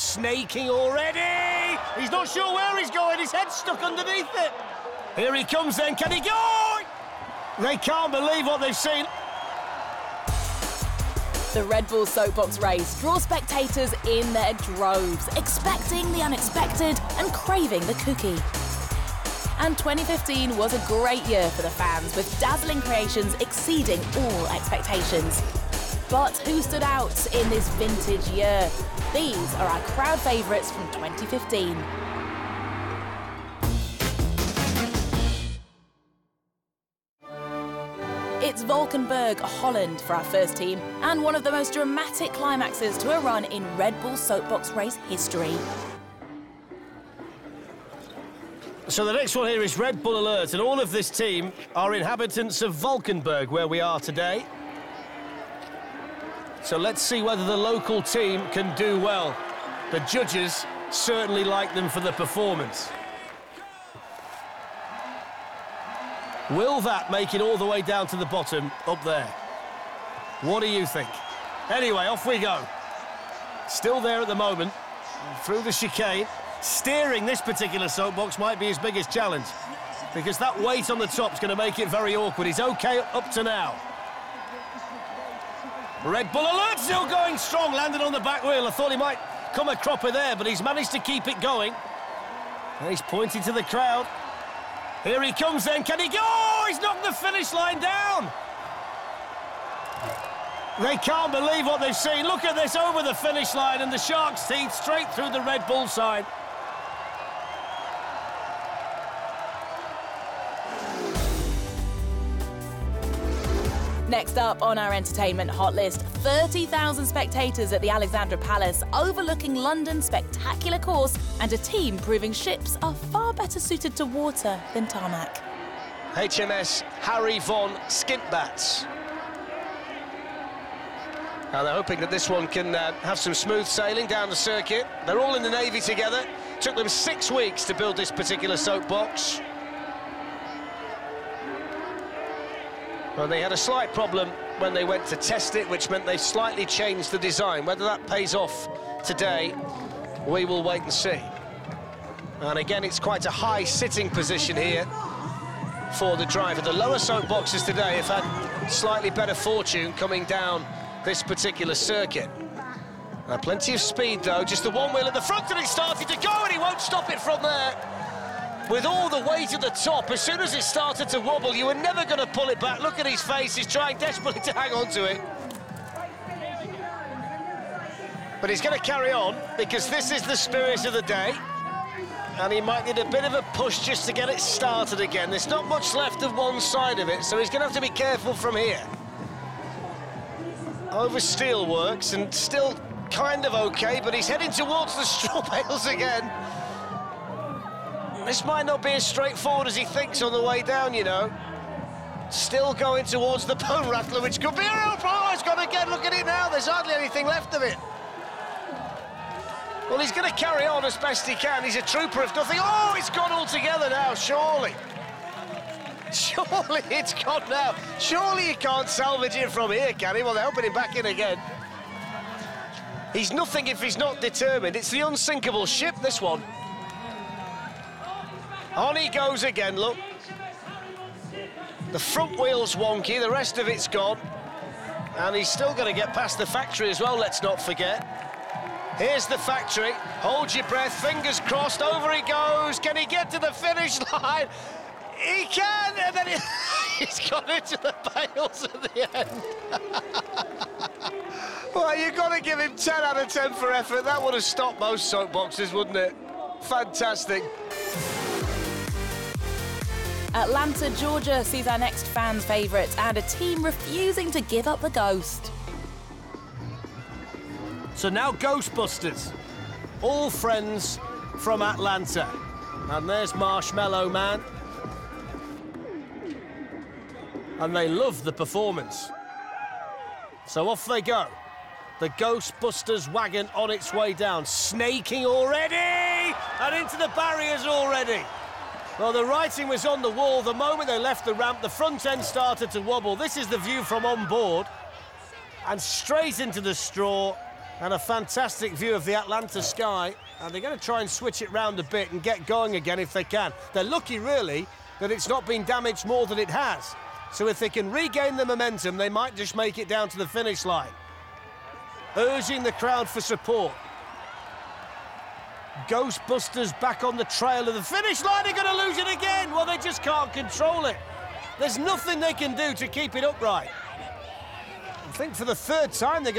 snaking already. He's not sure where he's going. His head's stuck underneath it. Here he comes then. Can he go? They can't believe what they've seen. The Red Bull Soapbox race draws spectators in their droves, expecting the unexpected and craving the cookie. And 2015 was a great year for the fans, with dazzling creations exceeding all expectations. But who stood out in this vintage year? These are our crowd favourites from 2015. It's Valkenburg, Holland for our first team, and one of the most dramatic climaxes to a run in Red Bull Soapbox race history. So the next one here is Red Bull Alert, and all of this team are inhabitants of Valkenburg, where we are today. So let's see whether the local team can do well. The judges certainly like them for the performance. Will that make it all the way down to the bottom up there? What do you think? Anyway, off we go. Still there at the moment, through the chicane. Steering this particular soapbox might be his biggest challenge, because that weight on the top is going to make it very awkward. He's OK up to now. Red Bull Alert still going strong, landed on the back wheel. I thought he might come a cropper there, but he's managed to keep it going. And he's pointing to the crowd. Here he comes then, can he go? He's knocked the finish line down. They can't believe what they've seen. Look at this, over the finish line, and the Shark's teeth straight through the Red Bull side. Next up on our entertainment hot list, 30,000 spectators at the Alexandra Palace, overlooking London's spectacular course, and a team proving ships are far better suited to water than tarmac. HMS Harry von Skintbats. And they're hoping that this one can have some smooth sailing down the circuit. They're all in the Navy together. Took them 6 weeks to build this particular soapbox. Well, they had a slight problem when they went to test it, which meant they slightly changed the design. Whether that pays off today, we will wait and see. And again, it's quite a high sitting position here for the driver. The lower soapboxes today have had slightly better fortune coming down this particular circuit. Plenty of speed, though. Just the one wheel at the front, and it started to go, and he won't stop it from there. With all the weight at the top, as soon as it started to wobble, you were never going to pull it back. Look at his face, he's trying desperately to hang on to it. But he's going to carry on, because this is the spirit of the day. And he might need a bit of a push just to get it started again. There's not much left of one side of it, so he's going to have to be careful from here. Over steelworks, and still kind of OK, but he's heading towards the straw bales again. This might not be as straightforward as he thinks on the way down, you know. Still going towards the bone rattler, which could be a real problem. Oh, he's gone again, look at it now, there's hardly anything left of it. Well, he's going to carry on as best he can. He's a trooper of nothing. Oh, it's gone altogether now, surely. Surely it's gone now. Surely you can't salvage it from here, can he? Well, they're helping him back in again. He's nothing if he's not determined. It's the unsinkable ship, this one. On he goes again, look. The front wheel's wonky, the rest of it's gone. And he's still going to get past the factory as well, let's not forget. Here's the factory. Hold your breath, fingers crossed, over he goes. Can he get to the finish line? He can, and then he's gone into the bales at the end. Well, you've got to give him 10 out of 10 for effort. That would have stopped most soapboxes, wouldn't it? Fantastic. Atlanta, Georgia sees our next fans' favourite, and a team refusing to give up the ghost. So now Ghostbusters, all friends from Atlanta. And there's Marshmallow Man. And they love the performance. So off they go. The Ghostbusters wagon on its way down, snaking already, and into the barriers already. Well, the writing was on the wall. The moment they left the ramp, the front end started to wobble. This is the view from on board. And straight into the straw. And a fantastic view of the Atlanta sky. And they're going to try and switch it round a bit and get going again if they can. They're lucky, really, that it's not been damaged more than it has. So if they can regain the momentum, they might just make it down to the finish line. Urging the crowd for support. Ghostbusters back on the trail of the finish line. They're going to lose it again. Well, they just can't control it. There's nothing they can do to keep it upright. I think for the third time they're going